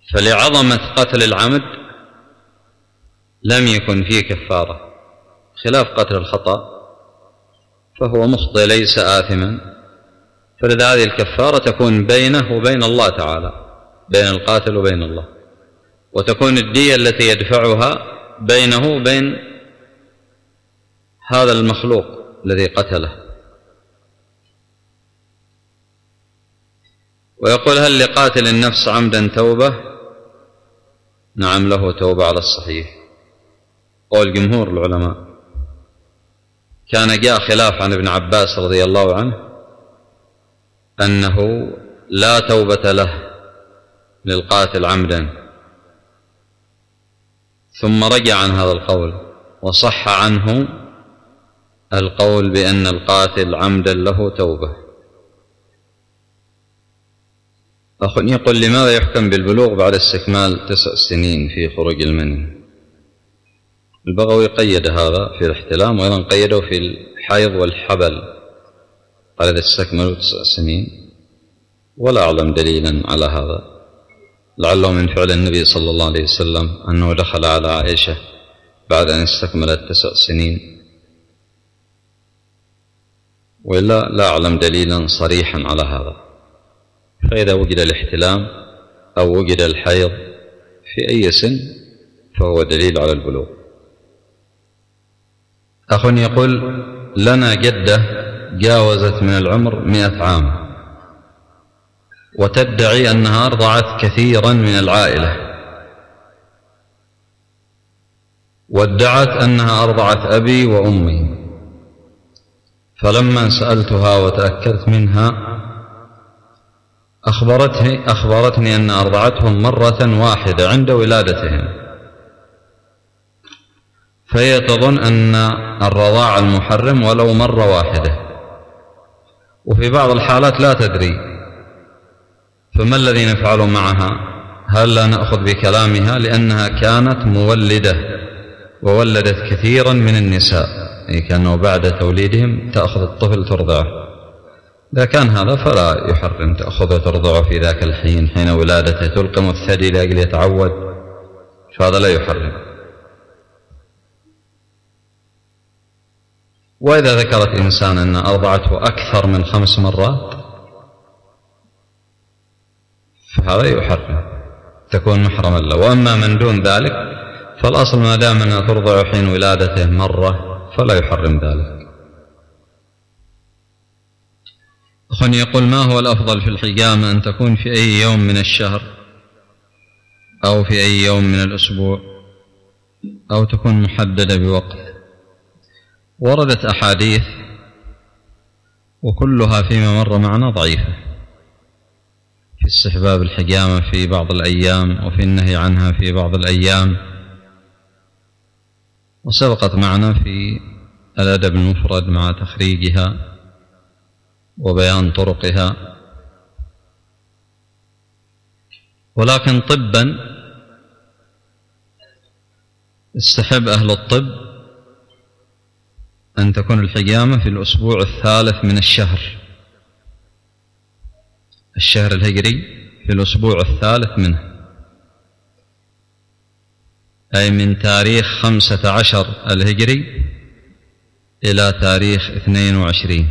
فلعظمة قتل العمد لم يكن فيه كفارة، خلاف قتل الخطأ فهو مخطئ ليس آثما، فلذا هذه الكفارة تكون بينه وبين الله تعالى، بين القاتل وبين الله، وتكون الدية التي يدفعها بينه وبين هذا المخلوق الذي قتله. ويقول: هل لقاتل النفس عمدا توبة؟ نعم، له توبة على الصحيح، قول جمهور العلماء. كان جاء خلاف عن ابن عباس رضي الله عنه أنه لا توبة له للقاتل عمدا، ثم رجع عن هذا القول وصح عنه القول بأن القاتل عمدا له توبة. أخ يقول: لماذا يحكم بالبلوغ بعد استكمال 9 سنين في خروج المني؟ البغوي قيد هذا في الاحتلام، وأيضا قيده في الحيض والحبل، قال إذا استكملوا 9 سنين، ولا أعلم دليلا على هذا، لعله من فعل النبي صلى الله عليه وسلم أنه دخل على عائشة بعد أن استكملت 9 سنين، وإلا لا أعلم دليلا صريحا على هذا. فإذا وجد الاحتلام أو وجد الحيض في أي سن فهو دليل على البلوغ. أخ يقول: لنا جدة جاوزت من العمر 100 عام، وتدعي أنها أرضعت كثيرا من العائلة، وادعت أنها أرضعت أبي وأمي، فلما سألتها وتأكدت منها أخبرتني أن أرضعتهم مرة واحدة عند ولادتهم، فهي تظن أن الرضاع المحرم ولو مرة واحدة، وفي بعض الحالات لا تدري، فما الذي نفعله معها؟ هل لا نأخذ بكلامها لأنها كانت مولدة وولدت كثيرا من النساء، أي كأنه بعد توليدهم تأخذ الطفل ترضعه؟ إذا كان هذا فلا يحرم تأخذه ترضعه في ذاك الحين حين ولادته، تلقم الثدي لأجل يتعود، فهذا لا يحرم. وإذا ذكرت إنسان أن أرضعته أكثر من 5 مرات فهذا يحرم، تكون محرما له. وأما من دون ذلك فالأصل ما دام أنها ترضع حين ولادته مرة فلا يحرم ذلك. أخ يقول: ما هو الأفضل في الحجامة، أن تكون في أي يوم من الشهر أو في أي يوم من الأسبوع أو تكون محددة بوقت؟ وردت أحاديث وكلها فيما مر معنا ضعيفة في استحباب الحجامة في بعض الأيام وفي النهي عنها في بعض الأيام، وسبقت معنا في الأدب المفرد مع تخريجها وبيان طرقها. ولكن طبا استحب أهل الطب أن تكون الحجامة في الأسبوع الثالث من الشهر الهجري، في الأسبوع الثالث منه، أي من تاريخ 15 الهجري إلى تاريخ 22.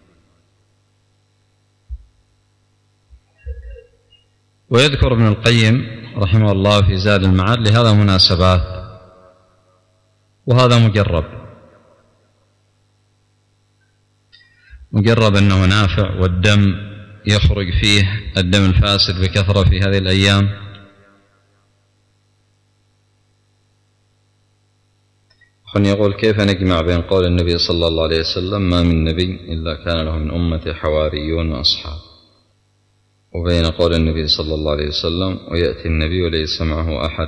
ويذكر ابن القيم رحمه الله في زاد المعاد لهذا مناسبات، وهذا مجرب أنه نافع، والدم يخرج فيه الدم الفاسد بكثرة في هذه الأيام. يقول: كيف نجمع بين قول النبي صلى الله عليه وسلم ما من نبي إلا كان له من أمته حواريون وأصحاب، وبين قول النبي صلى الله عليه وسلم ويأتي النبي وليس معه أحد؟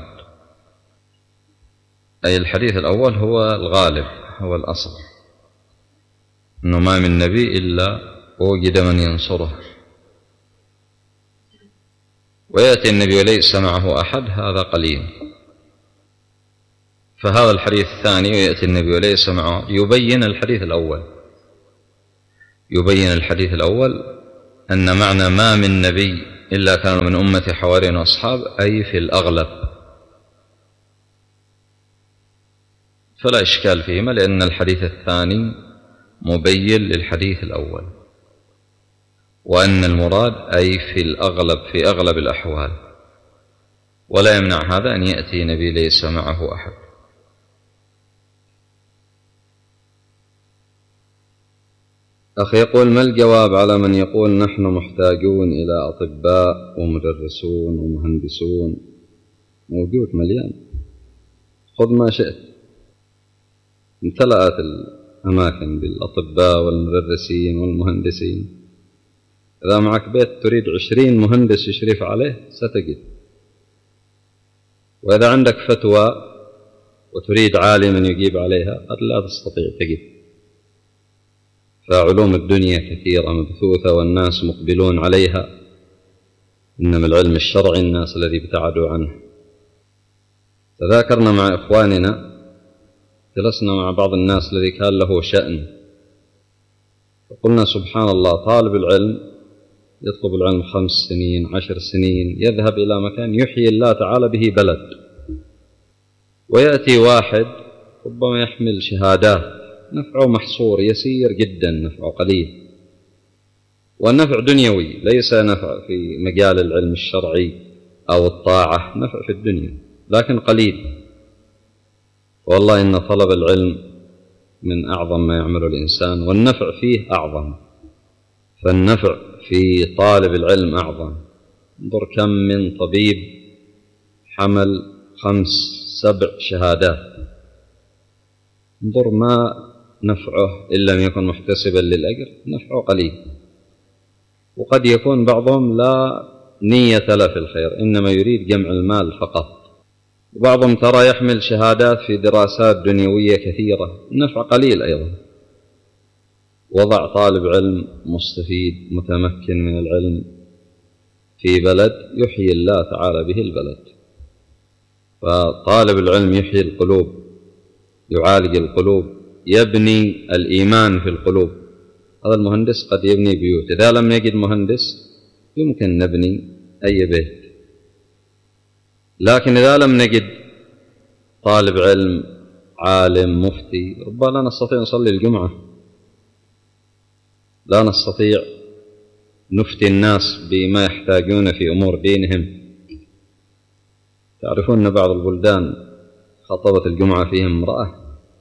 أي الحديث الأول هو الغالب، هو الأصل، أنه ما من نبي إلا وجد من ينصره، ويأتي النبي وليس معه أحد هذا قليل. فهذا الحديث الثاني ويأتي النبي وليس معه يبين الحديث الأول أن معنى ما من نبي إلا كانوا من أمتي حواريون وأصحاب، أي في الأغلب، فلا إشكال فيهما، لأن الحديث الثاني مبين للحديث الأول، وأن المراد أي في الأغلب، في أغلب الأحوال، ولا يمنع هذا أن يأتي نبي ليس معه أحد. أخي يقول: ما الجواب على من يقول نحن محتاجون إلى أطباء ومدرسون ومهندسون؟ موجود مليان، خذ ما شئت، امتلأت الأماكن بالأطباء والمدرسين والمهندسين. إذا معك بيت تريد 20 مهندس يشرف عليه ستجد، وإذا عندك فتوى وتريد عالما يجيب عليها قد لا تستطيع تجد. فعلوم الدنيا كثيرة مبثوثة والناس مقبلون عليها، إنما العلم الشرعي الناس الذي ابتعدوا عنه. تذاكرنا مع إخواننا، جلسنا مع بعض الناس الذي كان له شأن، فقلنا سبحان الله، طالب العلم يطلب العلم 5 سنين 10 سنين، يذهب إلى مكان يحيي الله تعالى به بلد، ويأتي واحد ربما يحمل شهادات نفعه محصور يسير جدا، نفعه قليل، والنفع دنيوي ليس نفع في مجال العلم الشرعي أو الطاعة، نفع في الدنيا لكن قليل. والله إن طلب العلم من أعظم ما يعمل الإنسان، والنفع فيه أعظم، فالنفع في طالب العلم أعظم. انظر كم من طبيب حمل 5 7 شهادات، انظر ما نفعه إن لم يكن محتسبا للأجر، نفعه قليل. وقد يكون بعضهم لا نية له في الخير، إنما يريد جمع المال فقط. وبعضهم ترى يحمل شهادات في دراسات دنيوية كثيرة، النفع قليل أيضا. وضع طالب علم مستفيد متمكن من العلم في بلد يحيي الله تعالى به البلد. فطالب العلم يحيي القلوب، يعالج القلوب، يبني الإيمان في القلوب. هذا المهندس قد يبني بيوت، إذا لم يجد مهندس يمكن نبني أي بيت، لكن إذا لم نجد طالب علم عالم مفتي ربما لا نستطيع نصلي الجمعة، لا نستطيع نفتي الناس بما يحتاجون في أمور دينهم. تعرفون أن بعض البلدان خطبت الجمعة فيهم امرأة،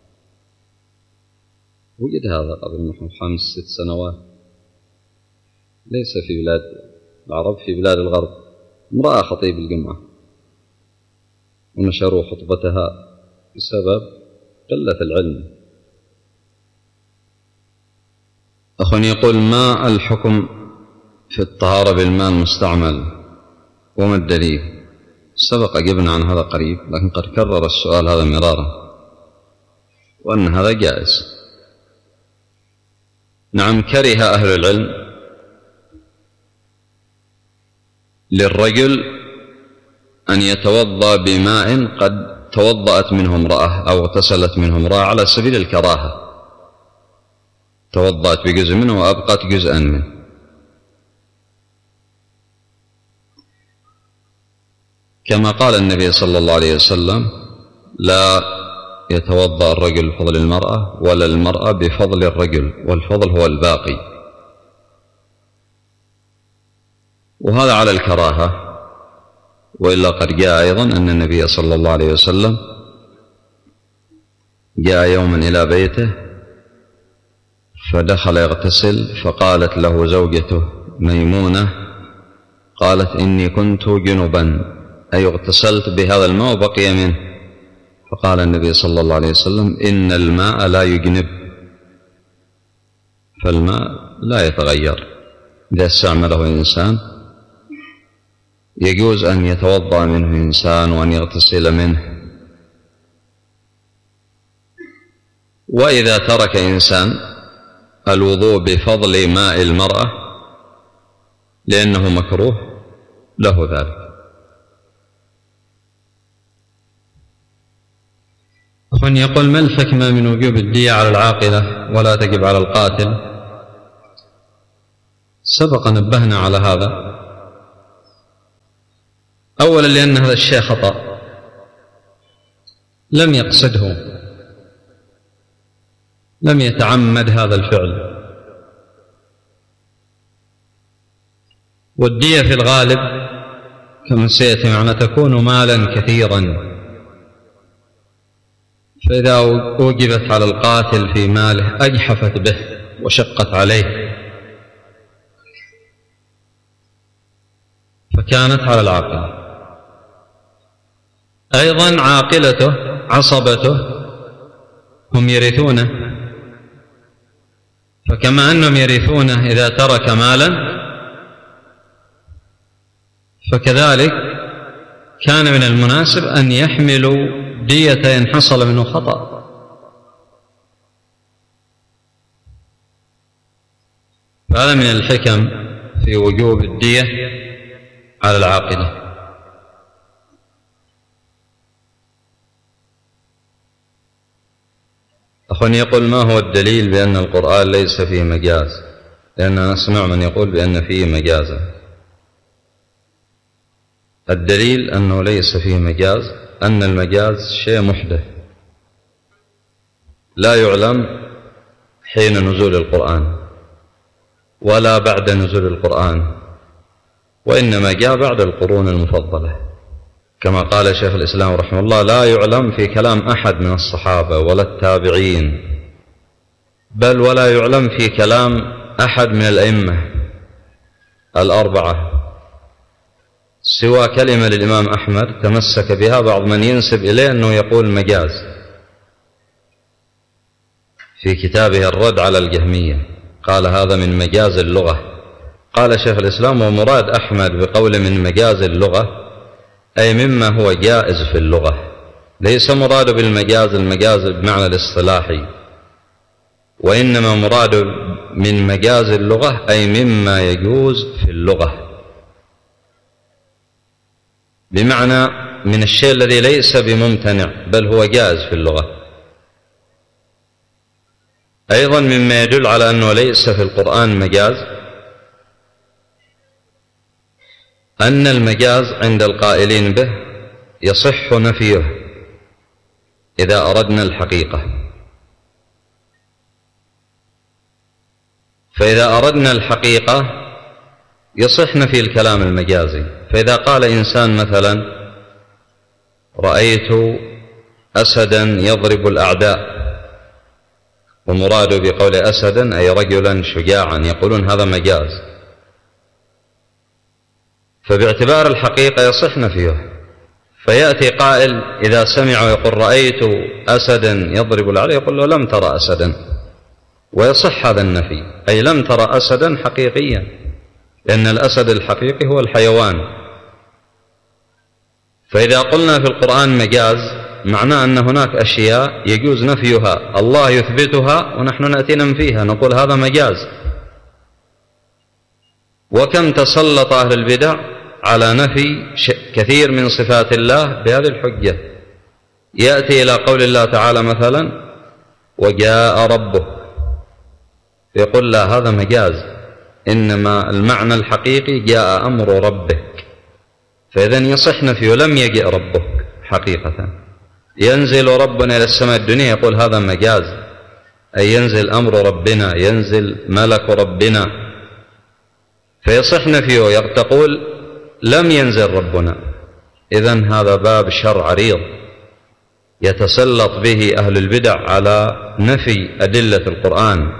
وجد هذا قبل نحو 5 6 سنوات، ليس في بلاد العرب، في بلاد الغرب، امرأة خطيب الجمعة، ونشروا خطبتها بسبب قلة العلم. أخواني يقول: ما الحكم في الطهارة بالماء المستعمل وما الدليل؟ سبق جبنا عن هذا قريب، لكن قد كرر السؤال هذا مرارا، وأن هذا جائز. نعم، كره أهل العلم للرجل أن يتوضأ بماء قد توضأت منه امرأة أو اغتسلت منه امرأة على سبيل الكراهة، توضأت بجزء منه وأبقت جزءا منه. كما قال النبي صلى الله عليه وسلم: لا يتوضأ الرجل بفضل المرأة ولا المرأة بفضل الرجل، والفضل هو الباقي. وهذا على الكراهة. وإلا قد جاء أيضا أن النبي صلى الله عليه وسلم جاء يوما إلى بيته فدخل يغتسل، فقالت له زوجته ميمونة، قالت: إني كنت جنبا، أي اغتسلت بهذا الماء وبقي منه. فقال النبي صلى الله عليه وسلم: إن الماء لا يجنب، فالماء لا يتغير، إذا استعمله إنسان يجوز أن يتوضأ منه إنسان وأن يغتسل منه. وإذا ترك إنسان الوضوء بفضل ماء المرأة لأنه مكروه له ذلك. أخوان يقول: ما الحكمة من وجوب الدية على العاقلة ولا تجب على القاتل؟ سبق نبهنا على هذا، أولا لأن هذا الشيء خطأ لم يقصده، لم يتعمد هذا الفعل. والدية في الغالب كما سيأتي معنا تكون مالا كثيرا، فإذا أوجبت على القاتل في ماله أجحفت به وشقت عليه، فكانت على العاقل. أيضا عاقلته عصبته هم يرثونه، فكما أنهم يرثونه إذا ترك مالا، فكذلك كان من المناسب أن يحملوا دية إن حصل منه خطأ. فهذا من الحكم في وجوب الدية على العاقلة. أخواني يقول: ما هو الدليل بأن القرآن ليس فيه مجاز؟ لأننا نسمع من يقول بأن فيه مجازا. الدليل أنه ليس فيه مجاز أن المجاز شيء محدث لا يعلم حين نزول القرآن ولا بعد نزول القرآن، وإنما جاء بعد القرون المفضلة، كما قال شيخ الإسلام رحمه الله: لا يعلم في كلام أحد من الصحابة ولا التابعين، بل ولا يعلم في كلام أحد من الأئمة الأربعة سوى كلمة للإمام أحمد تمسك بها بعض من ينسب إليه أنه يقول مجاز في كتابه الرد على الجهمية، قال هذا من مجاز اللغة. قال شيخ الإسلام: ومراد أحمد بقول من مجاز اللغة أي مما هو جائز في اللغة، ليس مراد بالمجاز المجاز بمعنى الاصطلاحي، وإنما مراد من مجاز اللغة أي مما يجوز في اللغة، بمعنى من الشيء الذي ليس بممتنع بل هو جائز في اللغة. أيضا مما يدل على أنه ليس في القرآن مجاز أن المجاز عند القائلين به يصح نفيه إذا أردنا الحقيقة. فإذا أردنا الحقيقة يصح نفي الكلام المجازي. فإذا قال إنسان مثلا: رأيت أسدا يضرب الأعداء، ومراد بقول أسدا أي رجلا شجاعا، يقولون هذا مجاز، فباعتبار الحقيقة يصح نفيه. فيأتي قائل إذا سمع ويقول رأيت أسدا يضرب الأعداء، يقول له لم ترى أسدا، ويصح هذا النفي، أي لم ترى أسدا حقيقيا، لأن الأسد الحقيقي هو الحيوان. فإذا قلنا في القرآن مجاز معناه أن هناك أشياء يجوز نفيها، الله يثبتها ونحن نأتي ننفيها، نقول هذا مجاز. وكم تسلط أهل البدع على نفي كثير من صفات الله بهذه الحجة. يأتي إلى قول الله تعالى مثلا: وجاء ربك، يقول لا هذا مجاز، إنما المعنى الحقيقي جاء أمر ربك، فإذن يصح نفيه لم يجئ ربك حقيقة. ينزل ربنا إلى السماء الدنيا، يقول هذا مجاز، أي ينزل أمر ربنا، ينزل ملك ربنا، فيصح نفيه، تقول لم ينزل ربنا. إذن هذا باب شر عريض يتسلط به أهل البدع على نفي أدلة القرآن.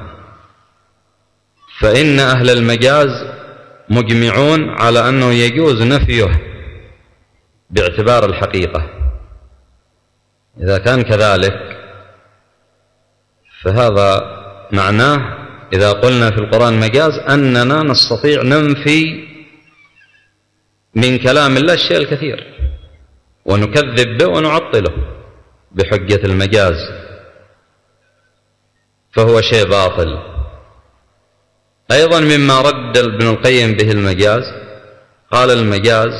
فإن أهل المجاز مجمعون على أنه يجوز نفيه باعتبار الحقيقة. إذا كان كذلك فهذا معناه إذا قلنا في القرآن مجاز أننا نستطيع ننفي من كلام الله الشيء الكثير ونكذب به ونعطله بحجة المجاز، فهو شيء باطل. أيضا مما رد ابن القيم به المجاز، قال المجاز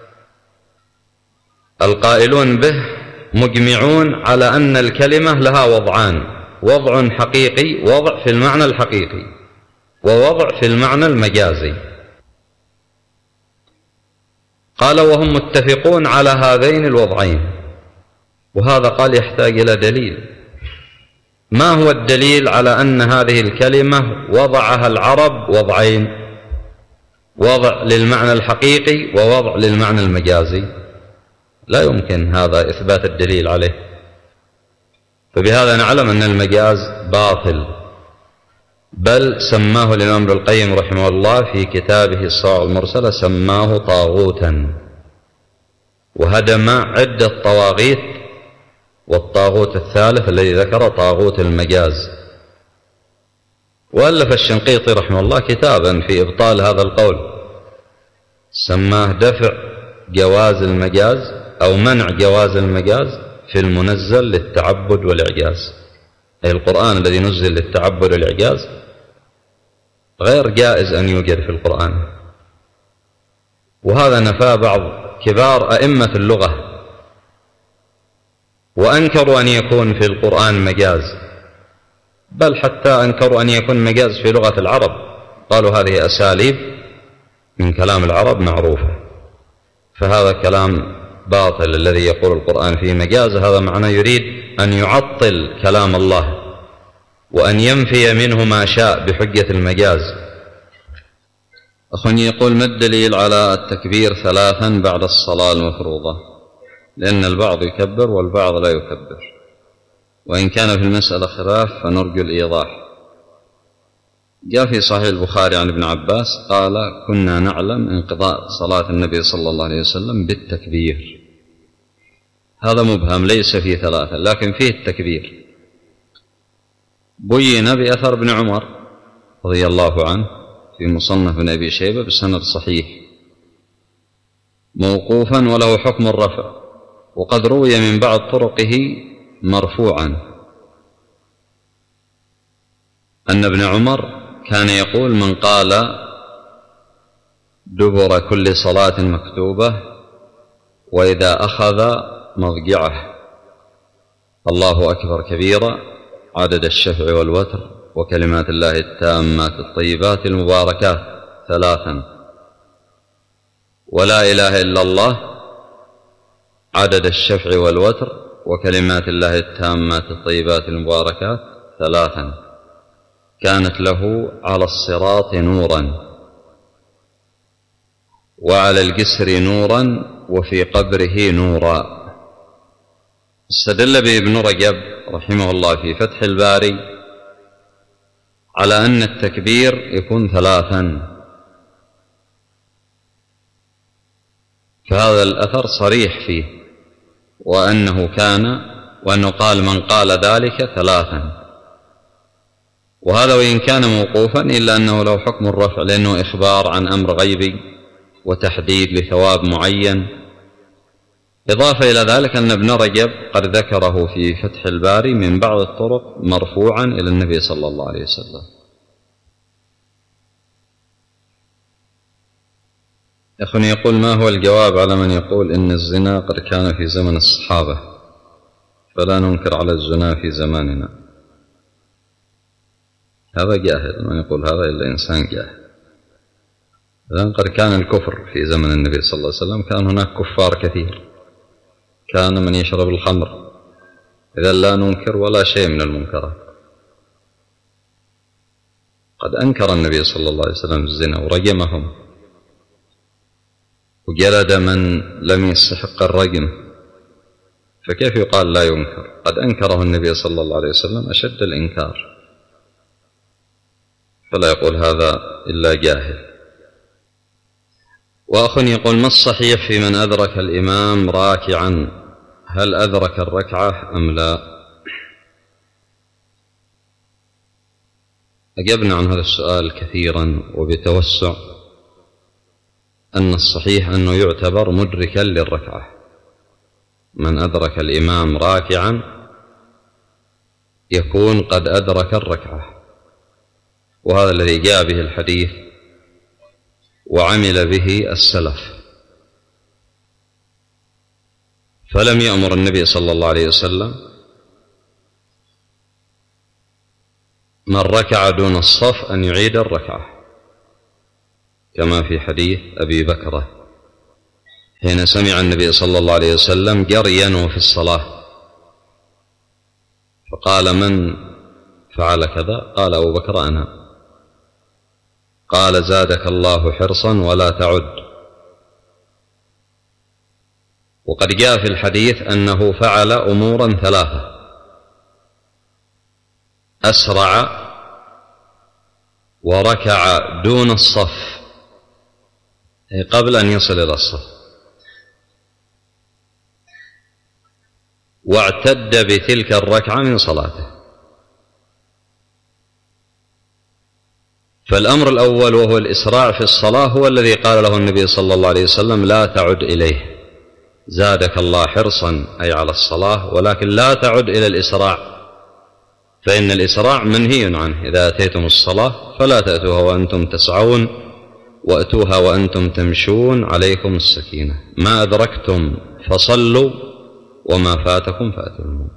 القائلون به مجمعون على أن الكلمة لها وضعان: وضع حقيقي، وضع في المعنى الحقيقي، ووضع في المعنى المجازي. قال وهم متفقون على هذين الوضعين. وهذا قال يحتاج إلى دليل. ما هو الدليل على أن هذه الكلمة وضعها العرب وضعين، وضع للمعنى الحقيقي ووضع للمعنى المجازي؟ لا يمكن هذا إثبات الدليل عليه. فبهذا نعلم أن المجاز باطل، بل سماه الإمام ابن القيم رحمه الله في كتابه الصواعق المرسلة سماه طاغوتا، وهدم عدة طواغيت، والطاغوت الثالث الذي ذكر طاغوت المجاز. وألف الشنقيطي رحمه الله كتابا في إبطال هذا القول سماه دفع جواز المجاز أو منع جواز المجاز في المنزل للتعبد والإعجاز، أي القرآن الذي نزل للتعبد والإعجاز غير جائز أن يوجد في القرآن. وهذا نفاه بعض كبار أئمة اللغة، وأنكروا أن يكون في القرآن مجاز، بل حتى أنكروا أن يكون مجاز في لغة العرب. قالوا هذه أساليب من كلام العرب معروفة. فهذا كلام باطل. الذي يقول القرآن فيه مجاز هذا معناه يريد أن يعطل كلام الله وأن ينفي منه ما شاء بحجة المجاز. أخواني يقول ما الدليل على التكبير 3 بعد الصلاة المفروضة؟ لأن البعض يكبر والبعض لا يكبر، وإن كان في المسألة خلاف فنرجو الإيضاح. جاء في صحيح البخاري عن ابن عباس قال كنا نعلم انقضاء صلاة النبي صلى الله عليه وسلم بالتكبير. هذا مبهم ليس فيه 3، لكن فيه التكبير. بين بأثر ابن عمر رضي الله عنه في مصنف بن أبي شيبة بسند صحيح موقوفا وله حكم الرفع، وقد روي من بعض طرقه مرفوعا أن ابن عمر كان يقول من قال دبر كل صلاة مكتوبة وإذا أخذ مضجعه الله أكبر كبيرا عدد الشفع والوتر وكلمات الله التامات الطيبات المباركات 3، ولا إله إلا الله عدد الشفع والوتر وكلمات الله التامات الطيبات المباركات 3، كانت له على الصراط نورا وعلى الجسر نورا وفي قبره نورا. استدل به ابن رجب رحمه الله في فتح الباري على أن التكبير يكون 3، فهذا الأثر صريح فيه، وأنه قال من قال ذلك 3. وهذا وإن كان موقوفا إلا أنه له حكم الرفع، لأنه إخبار عن أمر غيبي وتحديد لثواب معين. إضافة إلى ذلك أن ابن رجب قد ذكره في فتح الباري من بعض الطرق مرفوعا إلى النبي صلى الله عليه وسلم. أخونا يقول ما هو الجواب على من يقول إن الزنا قد كان في زمن الصحابة فلا ننكر على الزنا في زماننا؟ هذا جاهل، من يقول هذا إلا إنسان جاهل. لأن قد كان الكفر في زمن النبي صلى الله عليه وسلم، كان هناك كفار كثير، كان من يشرب الخمر، إذا لا ننكر ولا شيء من المنكرات. قد أنكر النبي صلى الله عليه وسلم الزنا ورجمهم وجلد من لم يستحق الرجم، فكيف يقال لا ينكر؟ قد أنكره النبي صلى الله عليه وسلم أشد الإنكار، فلا يقول هذا إلا جاهل. وأخ يقول ما الصحيح في من أدرك الإمام راكعا، هل أدرك الركعة أم لا؟ أجبنا عن هذا السؤال كثيرا وبتوسع، أن الصحيح أنه يعتبر مدركا للركعة. من أدرك الإمام راكعا يكون قد أدرك الركعة، وهذا الذي جاء به الحديث وعمل به السلف. فلم يأمر النبي صلى الله عليه وسلم من ركع دون الصف أن يعيد الركعة، كما في حديث أبي بكرة حين سمع النبي صلى الله عليه وسلم جريا في الصلاة، فقال: من فعل كذا؟ قال: أبو بكر أنا. قال: زادك الله حرصا ولا تعد. وقد جاء في الحديث أنه فعل أمورا ثلاثة: أسرع، وركع دون الصف أي قبل أن يصل إلى الصف، واعتد بتلك الركعة من صلاته. فالأمر الأول وهو الإسراع في الصلاة هو الذي قال له النبي صلى الله عليه وسلم: لا تعد إليه، زادك الله حرصا أي على الصلاة، ولكن لا تعد إلى الإسراع، فإن الإسراع منهي عنه. إذا أتيتم الصلاة فلا تأتوها وأنتم تسعون، وأتوها وأنتم تمشون، عليكم السكينة، ما أدركتم فصلوا وما فاتكم فأتموا.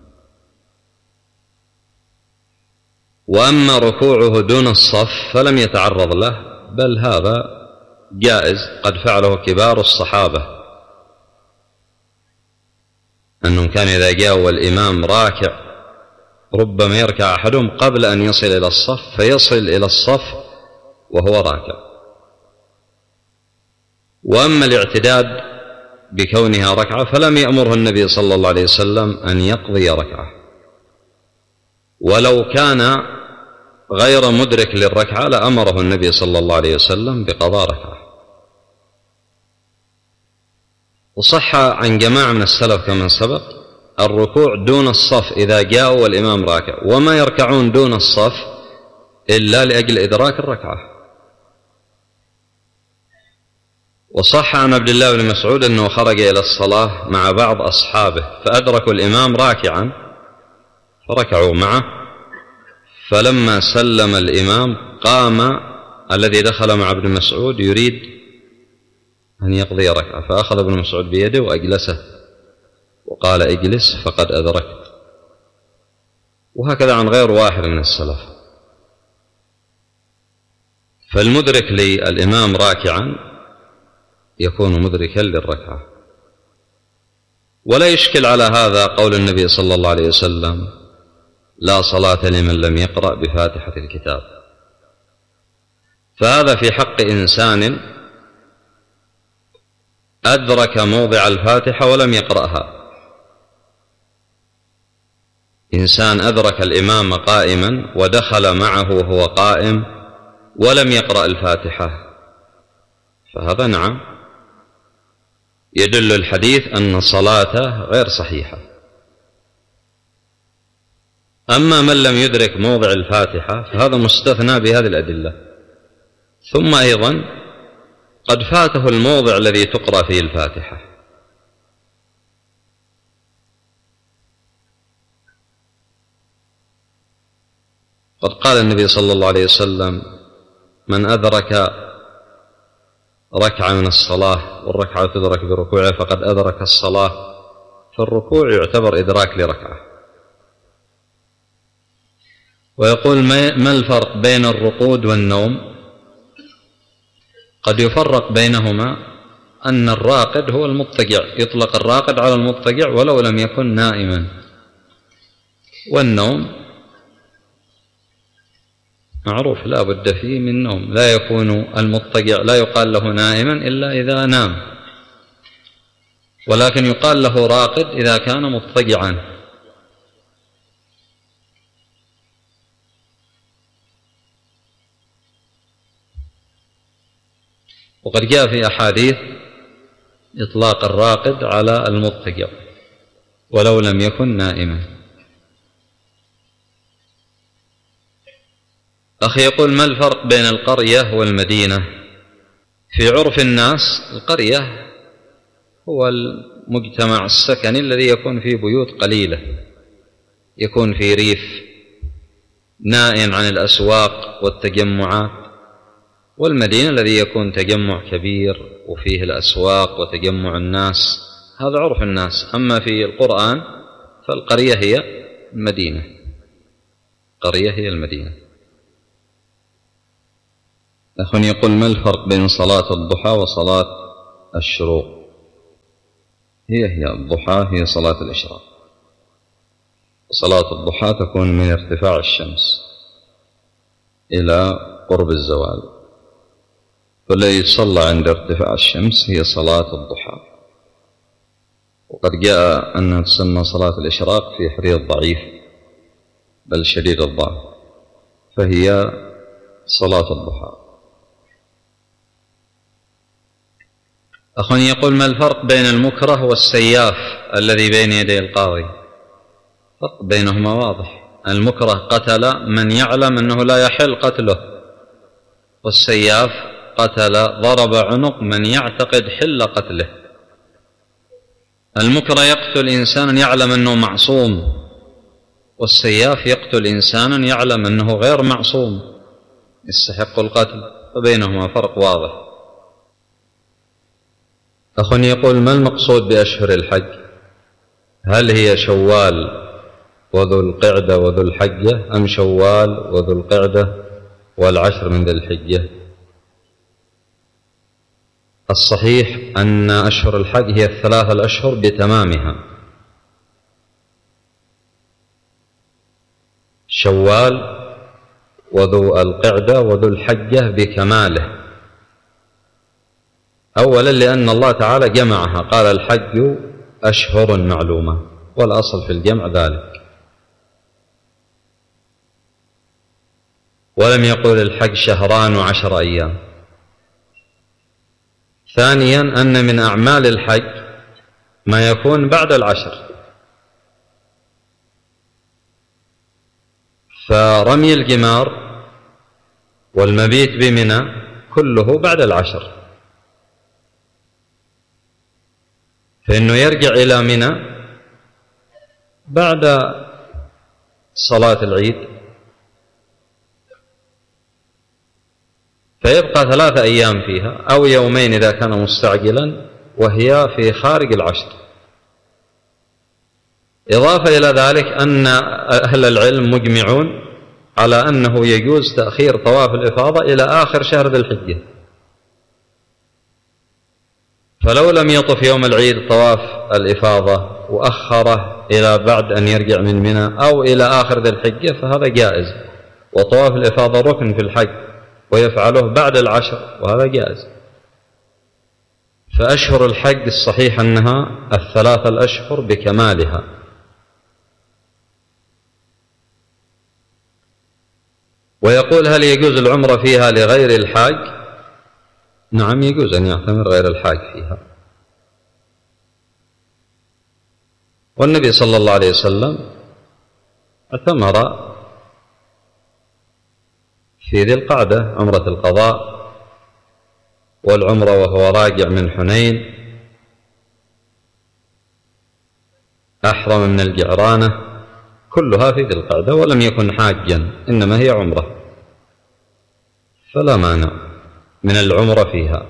وأما ركوعه دون الصف فلم يتعرض له، بل هذا جائز، قد فعله كبار الصحابة، أنهم كان إذا جاء والإمام راكع ربما يركع أحدهم قبل أن يصل إلى الصف، فيصل إلى الصف وهو راكع. وأما الاعتداد بكونها ركعة فلم يأمره النبي صلى الله عليه وسلم أن يقضي ركعة، ولو كان غير مدرك للركعة لأمره النبي صلى الله عليه وسلم بقضاء ركعة. وصح عن جماعة من السلف كما سبق الركوع دون الصف إذا جاءوا والإمام راكع، وما يركعون دون الصف إلا لأجل إدراك الركعة. وصح عن عبد الله بن مسعود أنه خرج إلى الصلاة مع بعض أصحابه فأدركوا الإمام راكعا فركعوا معه، فلما سلم الإمام قام الذي دخل مع ابن مسعود يريد أن يقضي ركعة، فأخذ ابن مسعود بيده وأجلسه وقال: اجلس فقد أدركت. وهكذا عن غير واحد من السلف. فالمدرك للإمام راكعا يكون مدركا للركعة. ولا يشكل على هذا قول النبي صلى الله عليه وسلم: لا صلاة لمن لم يقرأ بفاتحة الكتاب. فهذا في حق إنسان أدرك موضع الفاتحة ولم يقرأها. إنسان أدرك الإمام قائما ودخل معه وهو قائم ولم يقرأ الفاتحة، فهذا نعم يدل الحديث أن صلاته غير صحيحة. أما من لم يدرك موضع الفاتحة فهذا مستثنى بهذه الأدلة. ثم أيضا قد فاته الموضع الذي تقرأ فيه الفاتحة، قد قال النبي صلى الله عليه وسلم: من أدرك ركعة من الصلاة والركعة تدرك بركوعه فقد أدرك الصلاة. فالركوع يعتبر إدراك لركعة. ويقول: ما الفرق بين الرقود والنوم؟ قد يفرق بينهما أن الراقد هو المضطجع، يطلق الراقد على المضطجع ولو لم يكن نائما، والنوم معروف لا بد فيه من نوم، لا يكون المضطجع لا يقال له نائما إلا إذا نام، ولكن يقال له راقد إذا كان مضطجعا. وقد جاء في أحاديث إطلاق الراقد على المضطجع ولو لم يكن نائما. أخي يقول: ما الفرق بين القرية والمدينة؟ في عرف الناس القرية هو المجتمع السكني الذي يكون فيه بيوت قليلة، يكون في ريف نائٍ عن الأسواق والتجمعات، والمدينة الذي يكون تجمع كبير وفيه الأسواق وتجمع الناس، هذا عرف الناس. أما في القرآن فالقرية هي المدينة، قرية هي المدينة. أخ يقول: ما الفرق بين صلاة الضحى وصلاة الشروق؟ هي الضحى هي صلاة الإشراق. صلاة الضحى تكون من ارتفاع الشمس إلى قرب الزوال، فالذي يصلى عند ارتفاع الشمس هي صلاة الضحى. وقد جاء أنها تسمى صلاة الإشراق في حديث ضعيف بل شديد الضعف، فهي صلاة الضحى. أخواني يقول: ما الفرق بين المكره والسياف الذي بين يدي القاضي؟ فرق بينهما واضح. المكره قتل من يعلم أنه لا يحل قتله، والسياف قتل ضرب عنق من يعتقد حل قتله. المكره يقتل إنسانا يعلم أنه معصوم، والسياف يقتل إنسانا يعلم أنه غير معصوم يستحق القتل، فبينهما فرق واضح. أخ يقول: ما المقصود بأشهر الحج؟ هل هي شوال وذو القعدة وذو الحجة، أم شوال وذو القعدة والعشر من ذي الحجة؟ الصحيح أن أشهر الحج هي 3 أشهر بتمامها: شوال وذو القعدة وذو الحجة بكماله. أولا لأن الله تعالى جمعها، قال: الحج أشهر معلومة، والأصل في الجمع ذلك، ولم يقل الحج 2 و10 أيام. ثانيا أن من أعمال الحج ما يكون بعد 10، فرمي الجمار والمبيت بمنى كله بعد 10، فإنه يرجع إلى منى بعد صلاة العيد، فيبقى 3 أيام فيها أو يومين إذا كان مستعجلا، وهي في خارج 10. إضافة إلى ذلك أن أهل العلم مجمعون على أنه يجوز تأخير طواف الإفاضة إلى آخر شهر ذي الحجة، فلو لم يطف يوم العيد طواف الإفاضة وأخره إلى بعد أن يرجع من منى أو إلى آخر ذي الحجة فهذا جائز، وطواف الإفاضة ركن في الحج ويفعله بعد 10، وهذا جائز. فأشهر الحج الصحيح أنها 3 أشهر بكمالها. ويقول: هل يجوز العمرة فيها لغير الحاج؟ نعم، يجوز أن يعتمر غير الحاج فيها. والنبي صلى الله عليه وسلم اعتمر في ذي القعدة عمرة القضاء، والعمرة وهو راجع من حنين، أحرم من الجعرانة، كلها في ذي القعدة، ولم يكن حاجا، إنما هي عمرة، فلا مانع من العمرة فيها.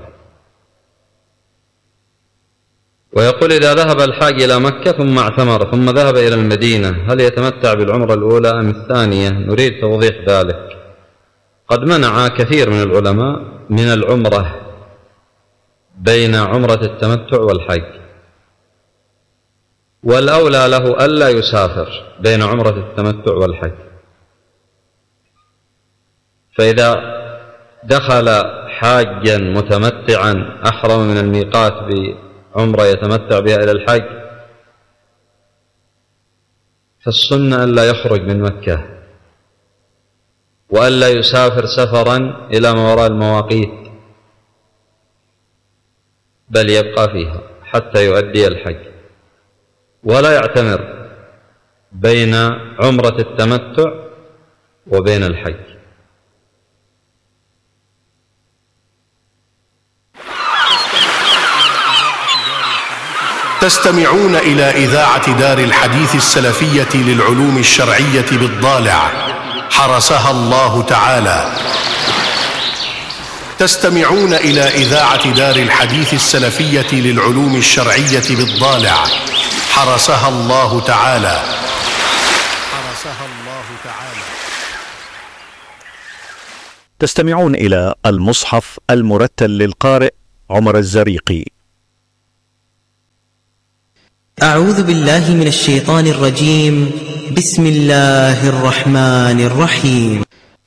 ويقول: إذا ذهب الحاج إلى مكة ثم اعتمر ثم ذهب إلى المدينة، هل يتمتع بالعمرة الأولى أم الثانية؟ نريد توضيح ذلك. قد منع كثير من العلماء من العمرة بين عمرة التمتع والحج، والأولى له ألا يسافر بين عمرة التمتع والحج. فإذا دخل حاجا متمتعا أحرم من الميقات بعمرة يتمتع بها إلى الحج، فالسنة ألا يخرج من مكة، وألا يسافر سفرا إلى ما وراء المواقيت، بل يبقى فيها حتى يؤدي الحج، ولا يعتمر بين عمرة التمتع وبين الحج. تستمعون إلى إذاعة دار الحديث السلفية للعلوم الشرعية بالضالع، حرسها الله تعالى. تستمعون إلى إذاعة دار الحديث السلفية للعلوم الشرعية بالضالع، حرسها الله تعالى. حرسها الله تعالى. تستمعون إلى المصحف المرتل للقارئ عمر الزريقي. أعوذ بالله من الشيطان الرجيم. بسم الله الرحمن الرحيم.